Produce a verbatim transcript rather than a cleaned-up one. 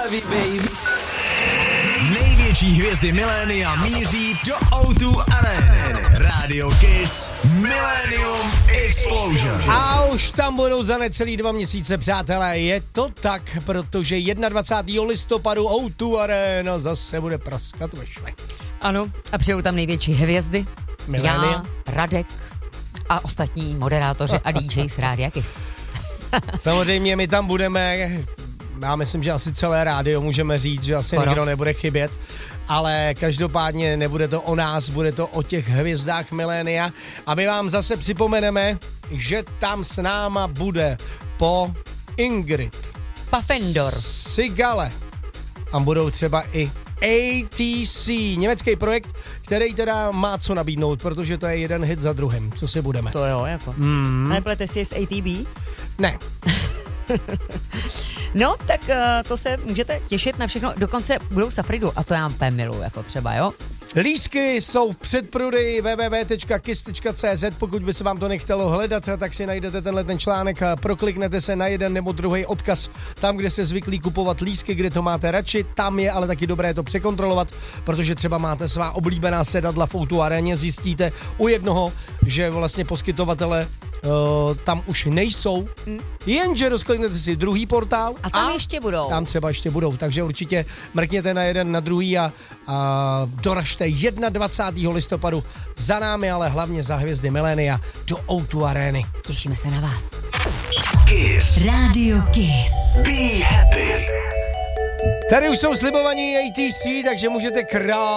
love you, baby. Největší hvězdy milénia míří do ó dva Areny. Radio Kiss Millennium Explosion. A už tam budou za necelý dva měsíce, přátelé. Je to tak, protože dvacátého prvního listopadu ó dva Arena zase bude praskat ve švech. Ano, a přijdou tam největší hvězdy. Milénia. Já, Radek a ostatní moderátoři a dý džej z Rádia Kiss. Samozřejmě my tam budeme, já myslím, že asi celé rádio můžeme říct, že asi Skoro. nikdo nebude chybět, ale každopádně nebude to o nás, bude to o těch hvězdách milénia a my vám zase připomeneme, že tam s náma bude po Ingrid, Pafendor, Sigale a budou třeba i á té cé, německý projekt, který teda má co nabídnout, protože to je jeden hit za druhým, co si budeme. To jo, jako. Mm. Neplete si s á té bé? Ne. No, tak uh, to se můžete těšit na všechno. Dokonce budou Safridu a to já úplně miluji, jako třeba, jo? Lístky jsou v předprodeji w w w tečka kiss tečka c z, pokud by se vám to nechtělo hledat, tak si najdete tenhle ten článek a prokliknete se na jeden nebo druhý odkaz tam, kde se zvyklí kupovat lístky, kde to máte radši, tam je ale taky dobré to překontrolovat, protože třeba máte svá oblíbená sedadla v ó dva Aréně, zjistíte u jednoho, že vlastně poskytovatele uh, tam už nejsou, mm. jenže rozkliknete si druhý portál A tam a ještě budou. Tam třeba ještě budou, takže určitě mrkněte na jeden, na druhý a, a doražte dvacátého prvního listopadu za námi, ale hlavně za hvězdy milénia do ó dva Arény. Těšíme se na vás. Kiss. Radio Kiss. Be happy. Tady už jsou slibovaní á té cé, takže můžete krát